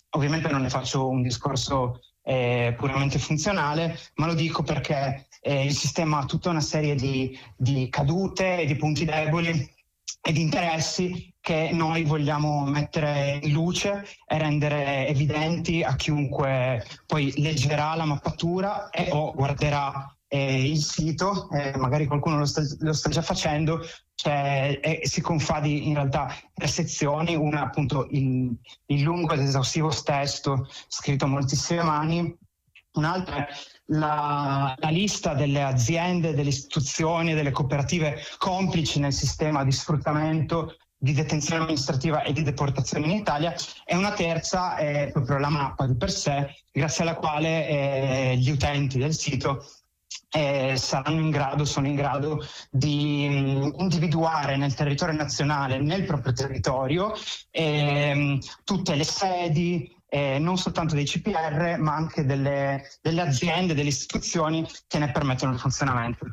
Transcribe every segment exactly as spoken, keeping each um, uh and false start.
Ovviamente non ne faccio un discorso eh, puramente funzionale, ma lo dico perché eh, il sistema ha tutta una serie di, di cadute e di punti deboli e di interessi che noi vogliamo mettere in luce e rendere evidenti a chiunque poi leggerà la mappatura e o guarderà eh, il sito, eh, magari qualcuno lo sta, lo sta già facendo, cioè, eh, si confadi in realtà tre sezioni, una appunto il, il lungo ed esaustivo testo scritto a moltissime mani, un'altra è la, la lista delle aziende, delle istituzioni, delle cooperative complici nel sistema di sfruttamento, di detenzione amministrativa e di deportazione in Italia, e una terza è proprio la mappa di per sé, grazie alla quale eh, gli utenti del sito eh, saranno in grado, sono in grado di mh, individuare nel territorio nazionale, nel proprio territorio, eh, tutte le sedi, Eh, non soltanto dei C P R, ma anche delle, delle aziende, delle istituzioni che ne permettono il funzionamento.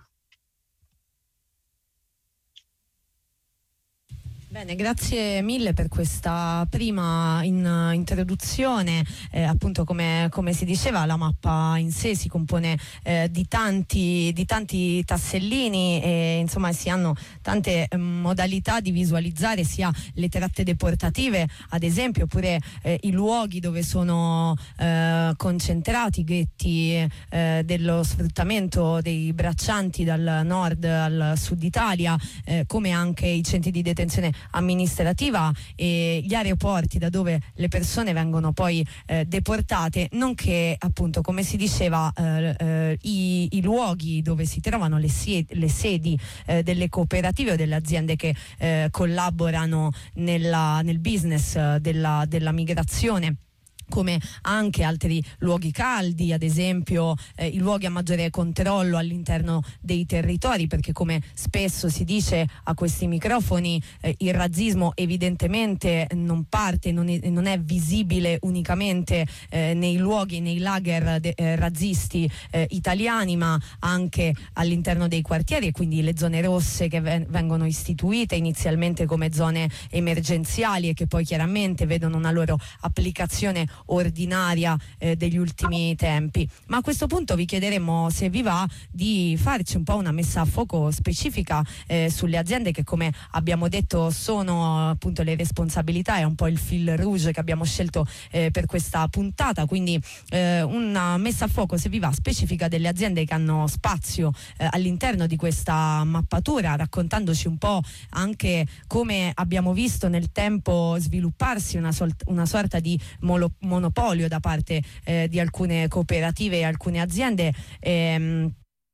Bene, grazie mille per questa prima in, introduzione. Eh, appunto, come, come si diceva, la mappa in sé si compone eh, di tanti di tanti tassellini e insomma si hanno tante eh, modalità di visualizzare sia le tratte deportative, ad esempio, oppure eh, i luoghi dove sono eh, concentrati i ghetti eh, dello sfruttamento dei braccianti dal nord al sud Italia, eh, come anche i centri di detenzione amministrativa e gli aeroporti da dove le persone vengono poi eh, deportate, nonché appunto, come si diceva, eh, eh, i, i luoghi dove si trovano le, sie- le sedi eh, delle cooperative o delle aziende che eh, collaborano nella, nel business eh, della, della migrazione, come anche altri luoghi caldi, ad esempio eh, i luoghi a maggiore controllo all'interno dei territori, perché come spesso si dice a questi microfoni eh, il razzismo evidentemente non parte, non è, non è visibile unicamente eh, nei luoghi, nei lager de, eh, razzisti eh, italiani, ma anche all'interno dei quartieri, e quindi le zone rosse che ven- vengono istituite inizialmente come zone emergenziali e che poi chiaramente vedono una loro applicazione ordinaria eh, degli ultimi tempi. Ma a questo punto vi chiederemo, se vi va, di farci un po' una messa a fuoco specifica eh, sulle aziende che, come abbiamo detto, sono appunto le responsabilità, è un po' il fil rouge che abbiamo scelto eh, per questa puntata, quindi eh, una messa a fuoco, se vi va, specifica delle aziende che hanno spazio eh, all'interno di questa mappatura, raccontandoci un po' anche come abbiamo visto nel tempo svilupparsi una, sol- una sorta di molo- monopolio da parte eh, di alcune cooperative e alcune aziende ehm,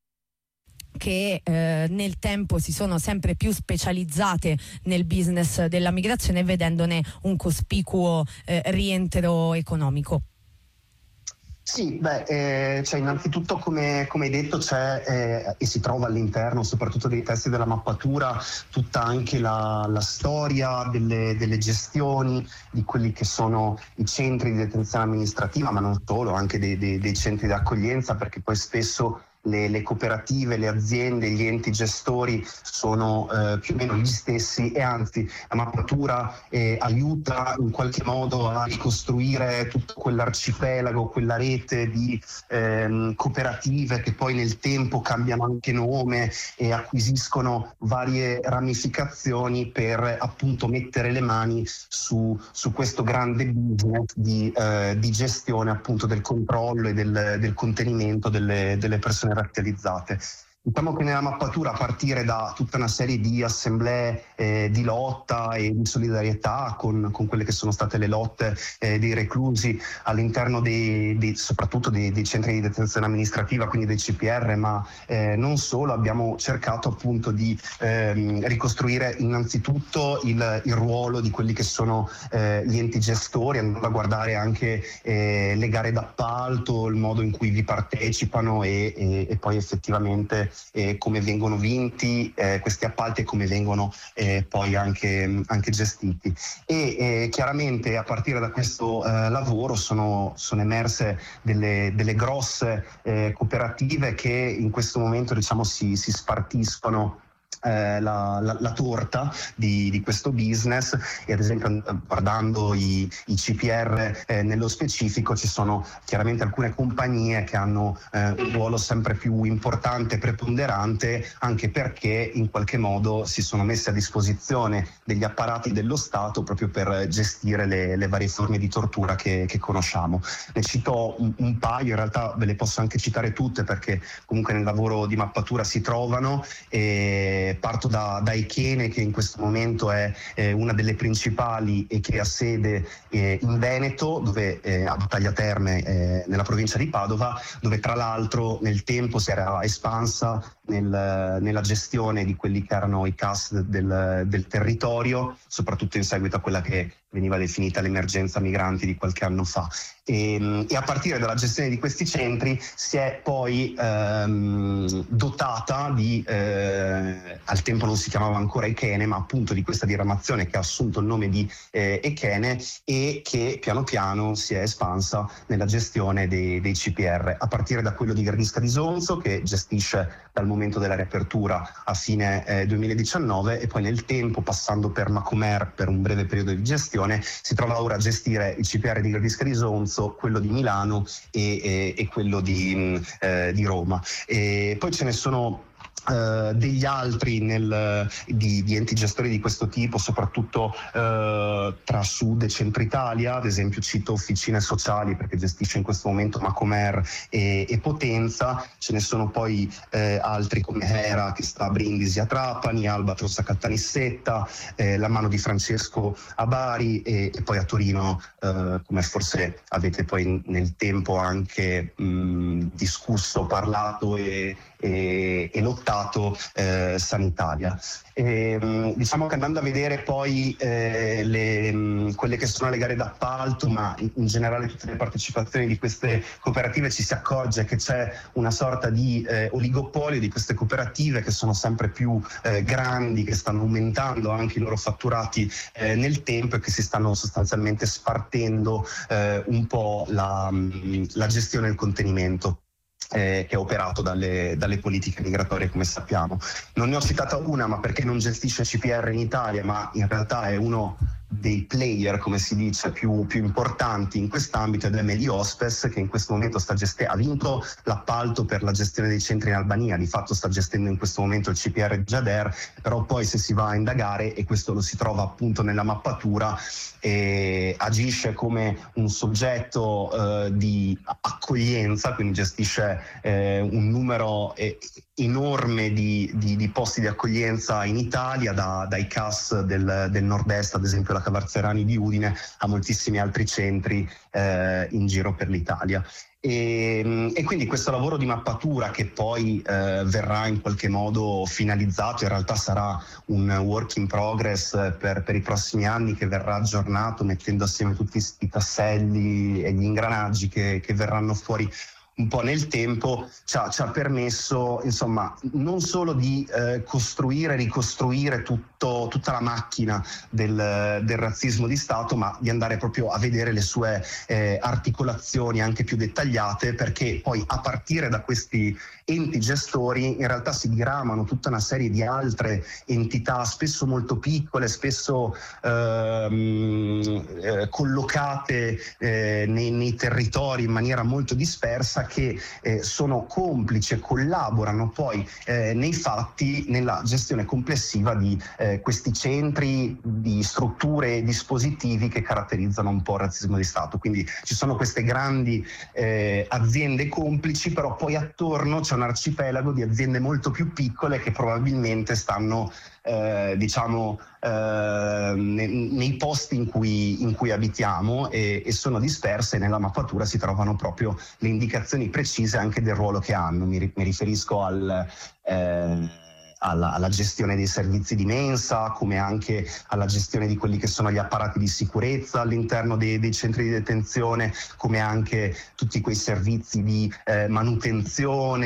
che eh, nel tempo si sono sempre più specializzate nel business della migrazione, vedendone un cospicuo eh, rientro economico. Sì, beh, eh, cioè innanzitutto come, come hai detto c'è eh, e si trova all'interno soprattutto dei testi della mappatura tutta anche la, la storia delle, delle gestioni di quelli che sono i centri di detenzione amministrativa, ma non solo, anche dei, dei, dei centri di accoglienza, perché poi spesso Le, le cooperative, le aziende, gli enti gestori sono eh, più o meno gli stessi, e anzi la mappatura eh, aiuta in qualche modo a ricostruire tutto quell'arcipelago, quella rete di ehm, cooperative che poi nel tempo cambiano anche nome e acquisiscono varie ramificazioni per appunto mettere le mani su, su questo grande business di, eh, di gestione appunto del controllo e del, del contenimento delle, delle persone razzializzate. Diciamo che nella mappatura, a partire da tutta una serie di assemblee eh, di lotta e di solidarietà con, con quelle che sono state le lotte eh, dei reclusi all'interno dei, dei, soprattutto dei, dei centri di detenzione amministrativa, quindi dei C P R, ma eh, non solo, abbiamo cercato appunto di ehm, ricostruire innanzitutto il, il ruolo di quelli che sono eh, gli enti gestori, andando a guardare anche eh, le gare d'appalto, il modo in cui vi partecipano e, e, e poi effettivamente Eh, come vengono vinti eh, questi appalti e come vengono eh, poi anche, anche gestiti. E eh, chiaramente a partire da questo eh, lavoro sono, sono emerse delle, delle grosse eh, cooperative che in questo momento diciamo si, si spartiscono Eh, la, la, la torta di, di questo business, e ad esempio guardando i, i C P R eh, nello specifico ci sono chiaramente alcune compagnie che hanno eh, un ruolo sempre più importante e preponderante, anche perché in qualche modo si sono messe a disposizione degli apparati dello Stato proprio per gestire le, le varie forme di tortura che, che conosciamo. Ne cito un, un paio, in realtà ve le posso anche citare tutte perché comunque nel lavoro di mappatura si trovano. E parto da, da Echene, che in questo momento è eh, una delle principali e che ha sede eh, in Veneto, dove eh, a Battaglia Terme, eh, nella provincia di Padova, dove tra l'altro nel tempo si era espansa nel, nella gestione di quelli che erano i C A S del, del territorio, soprattutto in seguito a quella che veniva definita l'emergenza migranti di qualche anno fa. E, e a partire dalla gestione di questi centri si è poi ehm, dotata di, eh, al tempo non si chiamava ancora Echene, ma appunto di questa diramazione che ha assunto il nome di eh, Echene e che piano piano si è espansa nella gestione dei, dei C P R, a partire da quello di Gardisca di Sonzo, che gestisce dal momento della riapertura a fine eh, duemiladiciannove, e poi nel tempo, passando per Macomer per un breve periodo di gestione, si trova ora a gestire il C P R di Gardisca di Sonzo, quello di Milano e, e, e quello di, eh, di Roma. E poi ce ne sono Uh, degli altri nel, di, di enti gestori di questo tipo, soprattutto uh, tra Sud e Centro Italia. Ad esempio cito Officine Sociali, perché gestisce in questo momento Macomer e, e Potenza. Ce ne sono poi eh, altri come Hera, che sta a Brindisi a Trapani, Albatros a Caltanissetta, eh, La Mano di Francesco a Bari e, e poi a Torino, eh, come forse avete poi nel tempo anche mh, discusso, parlato e, e, e lottato, eh, Sanitalia. E, mh, diciamo che andando a vedere poi eh, le, mh, quelle che sono le gare d'appalto, ma in, in generale tutte le partecipazioni di queste cooperative, ci si accorge che c'è una sorta di eh, oligopolio di queste cooperative che sono sempre più eh, grandi, che stanno aumentando anche i loro fatturati eh, nel tempo e che si stanno sostanzialmente spartendo eh, un po' la, mh, la gestione e il contenimento Eh, che è operato dalle, dalle politiche migratorie, come sappiamo. Non ne ho citata una, ma perché non gestisce C P R in Italia, ma in realtà è uno dei player, come si dice, più, più importanti in quest'ambito, ed è Mediospes, che in questo momento sta gestendo, ha vinto l'appalto per la gestione dei centri in Albania, di fatto sta gestendo in questo momento il C P R di Jader, però poi se si va a indagare, e questo lo si trova appunto nella mappatura, eh, agisce come un soggetto eh, di accoglienza, quindi gestisce eh, un numero eh, enorme di, di, di posti di accoglienza in Italia, da, dai C A S del, del nord-est, ad esempio la Cavarzerani di Udine, a moltissimi altri centri eh, in giro per l'Italia. E, e quindi questo lavoro di mappatura, che poi eh, verrà in qualche modo finalizzato, in realtà sarà un work in progress per, per i prossimi anni, che verrà aggiornato mettendo assieme tutti i tasselli e gli ingranaggi che, che verranno fuori un po' nel tempo, ci ha, ci ha permesso insomma non solo di eh, costruire, ricostruire tutto, tutta la macchina del, del razzismo di Stato, ma di andare proprio a vedere le sue eh, articolazioni anche più dettagliate, perché poi a partire da questi enti gestori in realtà si diramano tutta una serie di altre entità, spesso molto piccole, spesso ehm, eh, collocate eh, nei, nei territori in maniera molto dispersa, che eh, sono complici e collaborano poi eh, nei fatti nella gestione complessiva di eh, questi centri, di strutture e dispositivi che caratterizzano un po' il razzismo di Stato. Quindi ci sono queste grandi eh, aziende complici, però poi attorno c'è un arcipelago di aziende molto più piccole che probabilmente stanno Eh, diciamo eh, nei, nei posti in cui, in cui abitiamo e, e sono disperse. Nella mappatura si trovano proprio le indicazioni precise anche del ruolo che hanno. Mi, mi riferisco al eh, Alla, alla gestione dei servizi di mensa, come anche alla gestione di quelli che sono gli apparati di sicurezza all'interno dei, dei centri di detenzione, come anche tutti quei servizi di eh, manutenzione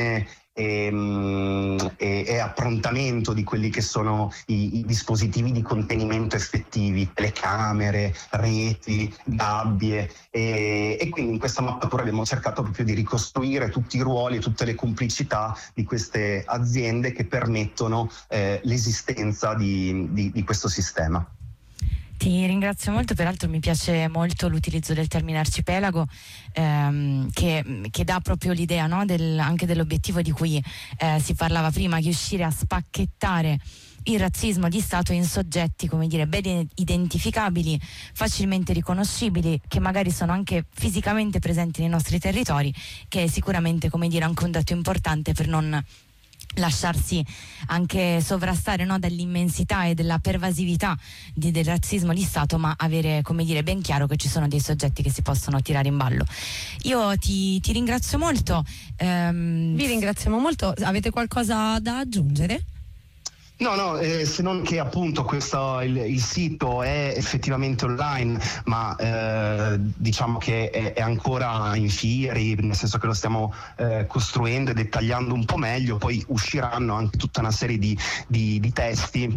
e, e, e approntamento di quelli che sono i, i dispositivi di contenimento effettivi, telecamere, reti, gabbie, e, e quindi in questa mappatura abbiamo cercato proprio di ricostruire tutti i ruoli, tutte le complicità di queste aziende che permettono eh, l'esistenza di, di, di questo sistema. Ti ringrazio molto, peraltro mi piace molto l'utilizzo del termine arcipelago, ehm, che, che dà proprio l'idea, no, del, anche dell'obiettivo di cui eh, si parlava prima, che riuscire a spacchettare il razzismo di Stato in soggetti, come dire, ben identificabili, facilmente riconoscibili, che magari sono anche fisicamente presenti nei nostri territori, che è sicuramente, come dire, anche un dato importante per non lasciarsi anche sovrastare, no, dall'immensità e della pervasività di, del razzismo di Stato, ma avere, come dire, ben chiaro che ci sono dei soggetti che si possono tirare in ballo. Io ti, ti ringrazio molto. Ehm... Vi ringraziamo molto. Avete qualcosa da aggiungere? No, no, eh, se non che appunto questo, il, il sito è effettivamente online, ma eh, diciamo che è, è ancora in fieri, nel senso che lo stiamo eh, costruendo e dettagliando un po' meglio. Poi usciranno anche tutta una serie di, di, di testi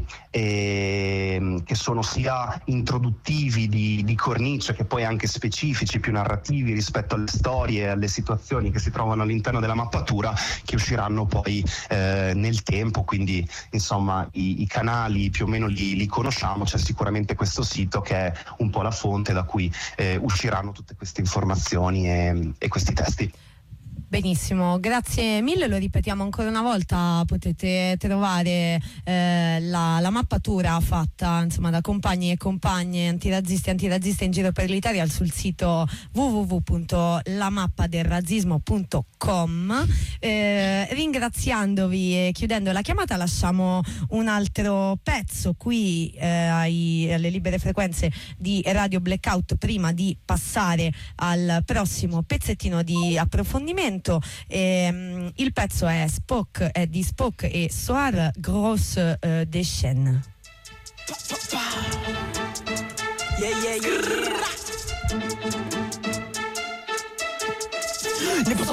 eh, che sono sia introduttivi di, di cornice, che poi anche specifici, più narrativi rispetto alle storie e alle situazioni che si trovano all'interno della mappatura, che usciranno poi eh, nel tempo. Quindi insomma I, i canali più o meno li, li conosciamo, c'è sicuramente questo sito che è un po' la fonte da cui eh, usciranno tutte queste informazioni e, e questi testi. Benissimo, grazie mille, lo ripetiamo ancora una volta, potete trovare eh, la, la mappatura fatta, insomma, da compagni e compagne antirazzisti e antirazziste in giro per l'Italia sul sito w w w punto la mappa del razzismo punto com. Eh, ringraziandovi e chiudendo la chiamata, lasciamo un altro pezzo qui eh, ai, alle libere frequenze di Radio Blackout prima di passare al prossimo pezzettino di approfondimento. E, il pezzo è Spock, è di Spock e Soar Grosse uh, des Chaînes. Yeah, yeah, yeah, yeah.